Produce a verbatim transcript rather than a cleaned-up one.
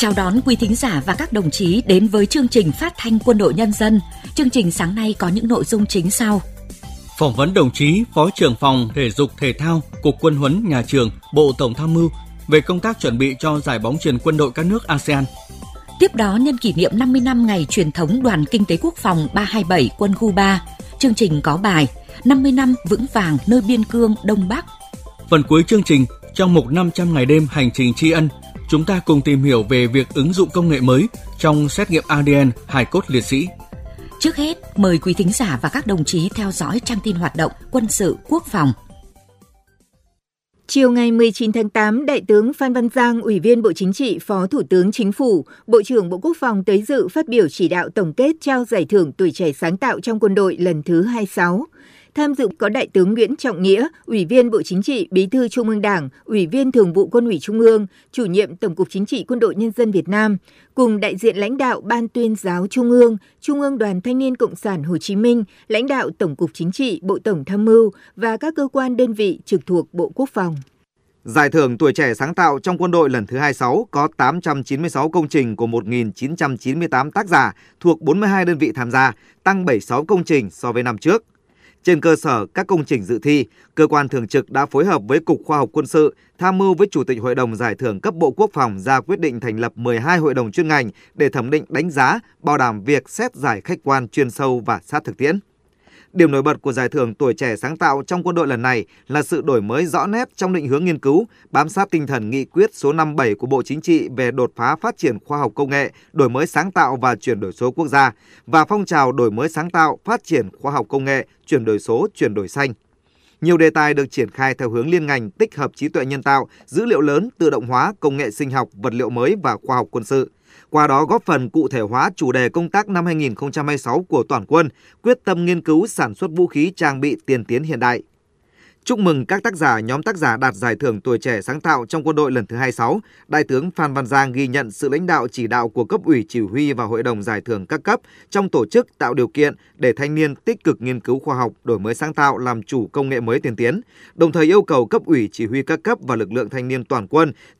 Chào đón quý thính giả và các đồng chí đến với chương trình phát thanh Quân đội Nhân dân. Chương trình sáng nay có những nội dung chính sau. Phỏng vấn đồng chí Phó trưởng phòng Thể dục Thể thao, Cục Quân huấn Nhà trường, Bộ Tổng tham mưu về công tác chuẩn bị cho giải bóng chuyền quân đội các nước a sê an. Tiếp đó, nhân kỷ niệm năm mươi năm ngày truyền thống Đoàn Kinh tế Quốc phòng ba hai bảy Quân khu ba, chương trình có bài năm mươi năm vững vàng nơi biên cương Đông Bắc. Phần cuối chương trình, trong mục năm trăm ngày đêm hành trình tri ân, chúng ta cùng tìm hiểu về việc ứng dụng công nghệ mới trong xét nghiệm a đê en hài cốt liệt sĩ. Trước hết, mời quý thính giả và các đồng chí theo dõi trang tin hoạt động quân sự quốc phòng. Chiều ngày mười chín tháng tám, Đại tướng Phan Văn Giang, Ủy viên Bộ Chính trị, Phó Thủ tướng Chính phủ, Bộ trưởng Bộ Quốc phòng tới dự phát biểu chỉ đạo tổng kết trao giải thưởng tuổi trẻ sáng tạo trong quân đội lần thứ hai mươi sáu. Tham dự có Đại tướng Nguyễn Trọng Nghĩa, Ủy viên Bộ Chính trị, Bí thư Trung ương Đảng, Ủy viên Thường vụ Quân ủy Trung ương, Chủ nhiệm Tổng cục Chính trị Quân đội Nhân dân Việt Nam, cùng đại diện lãnh đạo Ban Tuyên giáo Trung ương, Trung ương Đoàn Thanh niên Cộng sản Hồ Chí Minh, lãnh đạo Tổng cục Chính trị, Bộ Tổng tham mưu và các cơ quan đơn vị trực thuộc Bộ Quốc phòng. Giải thưởng tuổi trẻ sáng tạo trong quân đội lần thứ hai mươi sáu có tám trăm chín mươi sáu công trình của một nghìn chín trăm chín mươi tám tác giả thuộc bốn mươi hai đơn vị tham gia, tăng bảy mươi sáu công trình so với năm trước. Trên cơ sở các công trình dự thi, cơ quan thường trực đã phối hợp với Cục Khoa học Quân sự, tham mưu với Chủ tịch Hội đồng Giải thưởng cấp Bộ Quốc phòng ra quyết định thành lập mười hai hội đồng chuyên ngành để thẩm định đánh giá, bảo đảm việc xét giải khách quan chuyên sâu và sát thực tiễn. Điểm nổi bật của giải thưởng tuổi trẻ sáng tạo trong quân đội lần này là sự đổi mới rõ nét trong định hướng nghiên cứu, bám sát tinh thần nghị quyết số năm mươi bảy của Bộ Chính trị về đột phá phát triển khoa học công nghệ, đổi mới sáng tạo và chuyển đổi số quốc gia và phong trào đổi mới sáng tạo, phát triển khoa học công nghệ, chuyển đổi số, chuyển đổi xanh. Nhiều đề tài được triển khai theo hướng liên ngành, tích hợp trí tuệ nhân tạo, dữ liệu lớn, tự động hóa, công nghệ sinh học, vật liệu mới và khoa học quân sự. Qua đó góp phần cụ thể hóa chủ đề công tác năm hai nghìn không trăm hai mươi sáu của toàn quân, quyết tâm nghiên cứu sản xuất vũ khí trang bị tiên tiến hiện đại. Chúc mừng các tác giả, nhóm tác giả đạt giải thưởng tuổi trẻ sáng tạo trong quân đội lần thứ hai mươi sáu, Đại tướng Phan Văn Giang ghi nhận sự lãnh đạo chỉ đạo của cấp ủy chỉ huy và hội đồng giải thưởng các cấp trong tổ chức tạo điều kiện để thanh niên tích cực nghiên cứu khoa học, đổi mới sáng tạo, làm chủ công nghệ mới tiên tiến, đồng thời yêu cầu cấp ủy chỉ huy các cấp và lực lượng thanh niên toàn quân